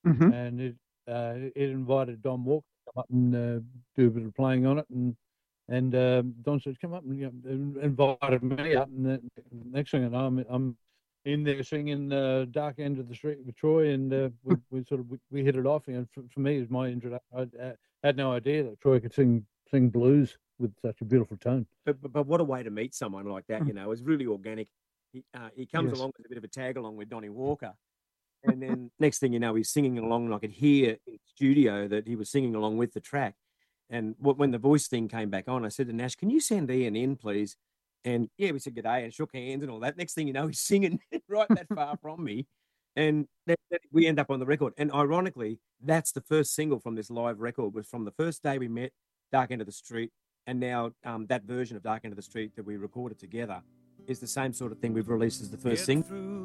Hmm. and it invited Don Walker to come up and do a bit of playing on it, and Don said, "Come up," and invited me up, and the next thing I know, I'm in there singing "Dark End of the Street" with Troy, and we sort of we hit it off. And for me, it was my introduction. I had no idea that Troy could sing blues with such a beautiful tone. But what a way to meet someone like that, you know, it's really organic. He comes Yes. along as a bit of a tag along with Donnie Walker. And then next thing you know, he's singing along, and I could hear in the studio that he was singing along with the track. And when the voice thing came back on, I said to Nash, "Can you send Ian in, please?" And yeah, we said good day and shook hands and all that. Next thing you know, he's singing right that far from me. And we end up on the record. And ironically, that's the first single from this live record, was from the first day we met, Dark End of the Street. And now that version of Dark End of the Street that we recorded together is the same sort of thing we've released as the first single.